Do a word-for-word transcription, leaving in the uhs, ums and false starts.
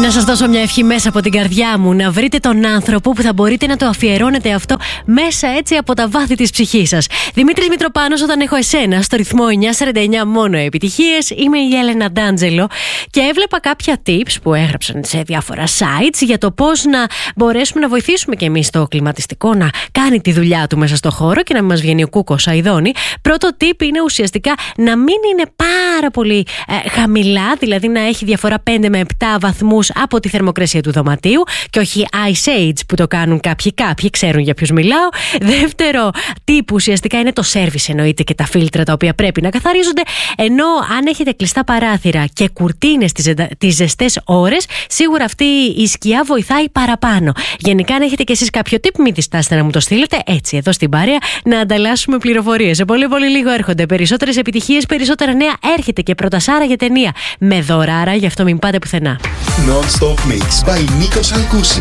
Να σας δώσω μια ευχή μέσα από την καρδιά μου. Να βρείτε τον άνθρωπο που θα μπορείτε να το αφιερώνετε αυτό μέσα έτσι από τα βάθη της ψυχής σας. Δημήτρης Μητροπάνος, όταν έχω εσένα, στο ρυθμό εννιά σαράντα εννιά μόνο επιτυχίες. Είμαι η Έλενα Ντάντζελο και έβλεπα κάποια tips που έγραψαν σε διάφορα sites για το πώς να μπορέσουμε να βοηθήσουμε και εμείς το κλιματιστικό να κάνει τη δουλειά του μέσα στο χώρο και να μην μας βγαίνει ο κούκος αηδόνι. Πρώτο tip είναι ουσιαστικά να μην είναι πάρα πολύ ε, χαμηλά, δηλαδή να έχει διαφορά πέντε με επτά βαθμούς από τη θερμοκρασία του δωματίου και όχι Ice Age που το κάνουν κάποιοι, κάποιοι ξέρουν για ποιους μιλάω. Δεύτερο τύπου ουσιαστικά είναι το service, εννοείται, και τα φίλτρα τα οποία πρέπει να καθαρίζονται, ενώ αν έχετε κλειστά παράθυρα και κουρτίνες τις, τις ζεστές ώρες, σίγουρα αυτή η σκιά βοηθάει παραπάνω. Γενικά, αν έχετε κι εσείς κάποιο tip, μην διστάσετε να μου το στείλετε έτσι εδώ στην παρέα να ανταλλάσσουμε πληροφορίες. Σε πολύ πολύ λίγο έρχονται περισσότερες επιτυχίες, περισσότερα νέα. Έρχεται και πρωτασάρα για ταινία με δωράρα, γι' αυτό μην πάτε πουθενά. Non-stop mix by Νίκος Αλκούσης.